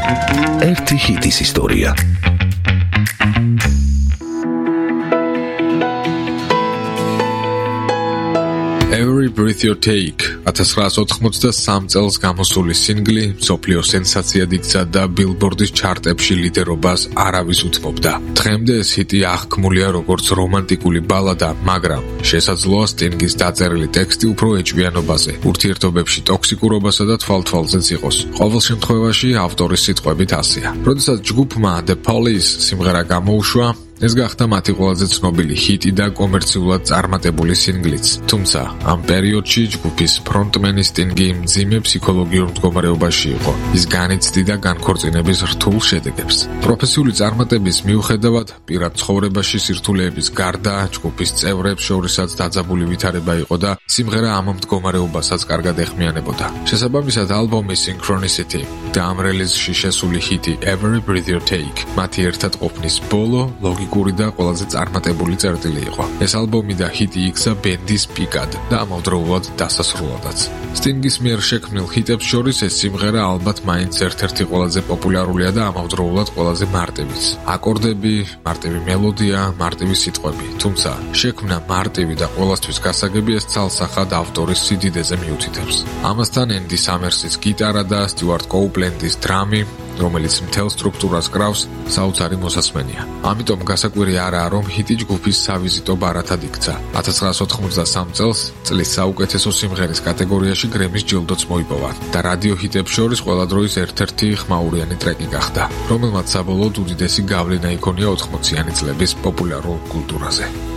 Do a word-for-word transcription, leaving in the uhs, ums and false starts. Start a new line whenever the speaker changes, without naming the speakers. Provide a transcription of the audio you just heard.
ერთი ჰიტის ისტორია.
Every Breath You Take ათას ცხრაასი ოთხმოცდასამი წელს გამოსული სინგლი მსოფლიო სენსაციად იქცა და ბილბორდის ჩარტებში ლიდერობას არავის უთმობდა. დღემდე ეს ჰიტი აღქმულია როგორც რომანტიკული ბალადა, მაგრამ შესაძლოა სტინგის დაწერილი ტექსტი უფრო ეჭვიანობაზე, ურთიერთობებში ტოქსიკურობასა და თვალთვალზეც იყოს. ყოველ შემთხვევაში ავტორის სიტყვებით ასეა. როდესაც ჯგუფმა The Police სიმღერა გამოუშვა, ეს გახდა მათი ყველაზე ცნობილი ჰიტი და კომერციულად წარმატებული სინგლიც. თუმცა, ამ პერიოდში ჯგუფის ფრონტმენი სტინგი მძიმე ფსიქოლოგიურ მდგომარეობაში იყო. ის განიცდიდა განქორწინების რთულ შედეგებს. პროფესიული წარმატების მიუხედავად, პირად ცხოვრებაში სირთულეების გარდა, ჯგუფის წევრებს შორისაც დაძაბული ვითარება იყო და სიმღერა ამ მდგომარეობასაც კარგად ეხმიანებოდა. შესაბამისად, ალბომის Synchronicity და ამ რელიზში შესული ჰიტი Every Breath You Take მათი ერთად ყოფნის ბოლო ლოგიკური და ყველაზე წარმატებული წერტილი იყო. ეს ალბომი და ჰიტი იქცა ბენდის პიკად და ამავდროულად დასასრულადაც. სტინგის მიერ შექმნილ ჰიტებს შორის ეს სიმღერა ალბათ მაინც ერთ-ერთი ყველაზე პოპულარულია და ამავდროულად ყველაზე მარტივიც. აკორდები, მარტივი მელოდია, მარტივი სიტყვები. თუმცა, შექმნა მარტივი და ყველასთვის გასაგები ეს ცალსახად ავტორის სიდიდეზე მიუთითებს. ამასთან ენდი სამერსის გიტარა და სტიუარტ კოუპლენდის დრამი, რომელიც მთელ სტრუქტურას კრავს, საოცარი მოსასმენია. ამიტომ გასაკვირი არაა, რომ ჰიტი ჯგუფის სავიზიტო ბარათად იქცა. ათას ცხრაასი ოთხმოცდასამი წელს წლის საუკეთესო სიმღერის კატეგორიაში გრემის ჯილდოც მოიპოვა და რადიო ჰიტებს შორის ყველა დროის ერთ-ერთი ხმაურიანი ტრეკი გახდა, რომელმაც საბოლოოდ უდიდესი გავლენა იქონია ოთხმოციანი წლების პოპულარულ კულტურაზე.